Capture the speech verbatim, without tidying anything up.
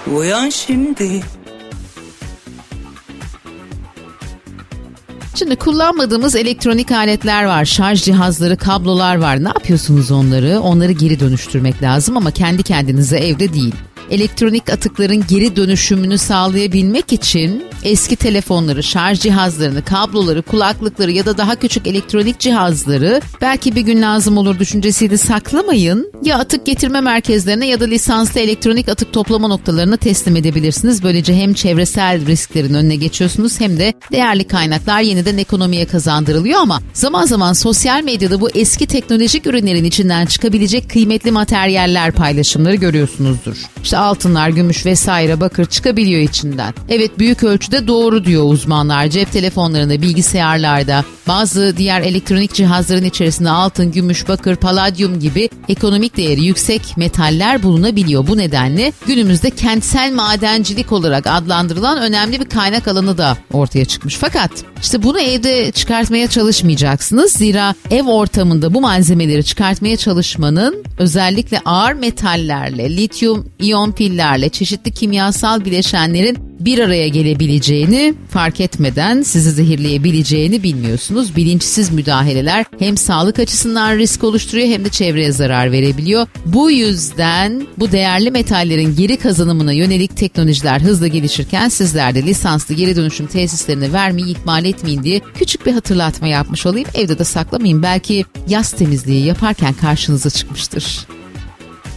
Uyan şimdi. Şimdi kullanmadığımız elektronik aletler var, şarj cihazları, kablolar var. Ne yapıyorsunuz onları? Onları geri dönüştürmek lazım ama kendi kendinize evde değil. Elektronik atıkların geri dönüşümünü sağlayabilmek için eski telefonları, şarj cihazlarını, kabloları, kulaklıkları ya da daha küçük elektronik cihazları belki bir gün lazım olur düşüncesiyle saklamayın. Ya atık getirme merkezlerine ya da lisanslı elektronik atık toplama noktalarına teslim edebilirsiniz. Böylece hem çevresel risklerin önüne geçiyorsunuz hem de değerli kaynaklar yeniden ekonomiye kazandırılıyor ama zaman zaman sosyal medyada bu eski teknolojik ürünlerin içinden çıkabilecek kıymetli materyaller paylaşımları görüyorsunuzdur. İşte altınlar, gümüş vesaire, bakır çıkabiliyor içinden. Evet, büyük ölçüde doğru diyor uzmanlar. Cep telefonlarında, bilgisayarlarda, bazı diğer elektronik cihazların içerisinde altın, gümüş, bakır, paladyum gibi ekonomik değeri yüksek metaller bulunabiliyor. Bu nedenle günümüzde kentsel madencilik olarak adlandırılan önemli bir kaynak alanı da ortaya çıkmış. Fakat işte bunu evde çıkartmaya çalışmayacaksınız. Zira ev ortamında bu malzemeleri çıkartmaya çalışmanın özellikle ağır metallerle, lityum iyon pillerle, çeşitli kimyasal bileşenlerin bir araya gelebileceğini fark etmeden sizi zehirleyebileceğini bilmiyorsunuz. Bilinçsiz müdahaleler hem sağlık açısından risk oluşturuyor hem de çevreye zarar verebiliyor. Bu yüzden bu değerli metallerin geri kazanımına yönelik teknolojiler hızla gelişirken sizler de lisanslı geri dönüşüm tesislerine vermeyi ihmal etmeyin diye küçük bir hatırlatma yapmış olayım. Evde de saklamayın. Belki yaz temizliği yaparken karşınıza çıkmıştır.